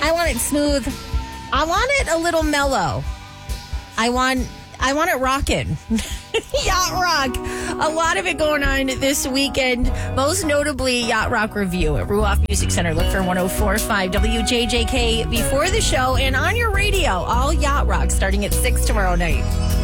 I want it smooth. I want it a little mellow. I want it rocking. Yacht Rock. A lot of it going on this weekend. Most notably, Yacht Rock Review at Ruoff Music Center. Look for 104.5 WJJK before the show and on your radio. All Yacht Rock starting at 6 tomorrow night.